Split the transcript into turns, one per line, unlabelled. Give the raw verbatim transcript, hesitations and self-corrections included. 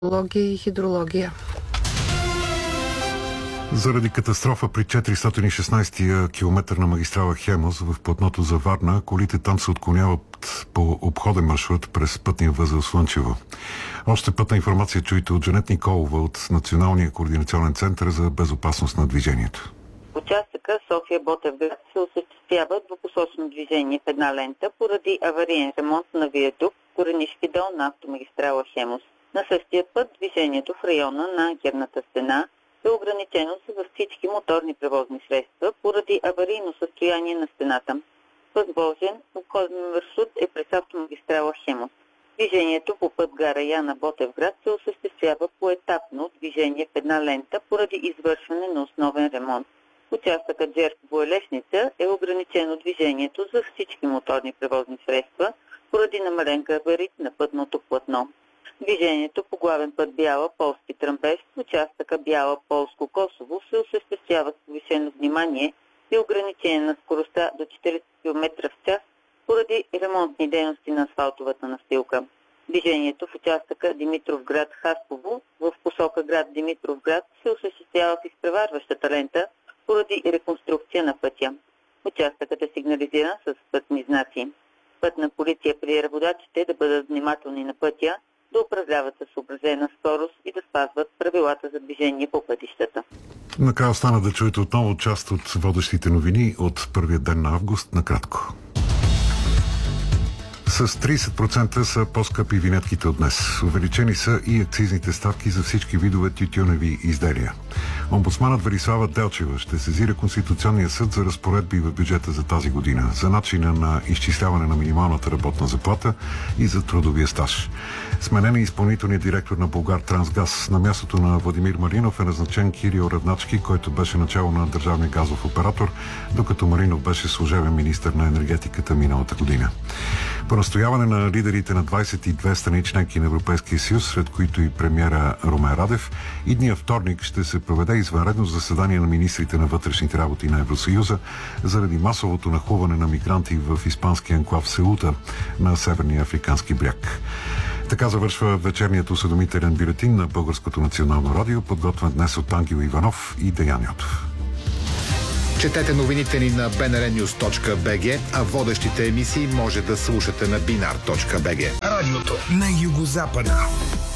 метеорология и хидрология.
Заради катастрофа при четиристотин и шестнадесети километър на магистрала Хемус в платното за Варна, колите там се отклоняват по обходен маршрут през пътния възел Слънчево. Още пътна информация чуйте от Жанет Николова от Националния координационен център за безопасност на движението.
В участъка София-Ботевград се осъществява двупосочно движение в една лента поради авариен ремонт на виадукт Коренишки дол на автомагистрала Хемус. На същия път движението в района на герната стена е ограничено за всички моторни превозни средства поради аварийно състояние на стената. Възложен обходен маршрут е през автомагистрала Хемус. Движението по път гара Яна Ботевград се осъществява поетапно движение в една лента поради извършване на основен ремонт. Участъкът Джерково-Елешница е ограничено движението за всички моторни превозни средства поради намален габарит на пътното платно. Движението по главен път Бяла Полски Тръмбеш в участъка Бяла Полско Косово се осъществява с повишено внимание и ограничение на скоростта до четиридесет километра в час поради ремонтни дейности на асфалтовата настилка. Движението в участъка Димитровград Хасково в посока град Димитровград се осъществява в изпреварващата лента поради реконструкция на пътя. Участъкът е сигнализиран с пътни знаци. Пътна полиция прие водачите да бъдат внимателни на пътя, да управляват със съобразена скорост и да спазват правилата за движение по пътищата.
Накрая остана да чуете отново част от водещите новини от първия ден на август, накратко. С тридесет процента са по-скъпи винетките от днес. Увеличени са и акцизните ставки за всички видове тютюневи изделия. Омбудсманът Велислава Делчева ще сезира Конституционния съд за разпоредби в бюджета за тази година, за начина на изчисляване на минималната работна заплата и за трудовия стаж. Сменен е изпълнителният директор на Булгартрансгаз. На мястото на Владимир Маринов е назначен Кирил Равначки, който беше начало на държавния газов оператор, докато Маринов беше служебен министър на енергетиката миналата година. По настояване на лидерите на двадесет и две страни членки на Европейския съюз, сред които и премиера Румен Радев, идния вторник ще се проведе извънредно заседание на министрите на вътрешните работи на Евросъюза заради масовото нахлуване на мигранти в испанския анклав Сеута на Северния африкански бряг. Така завършва вечерният осведомителен бюлетин на Българското национално радио, подготвен днес от Ангел Иванов и Деян Йотов.
Четете новините ни на би ен ар нюз точка би джи, а водещите емисии може да слушате на бинар точка би джи.
Радиото на Югозапада.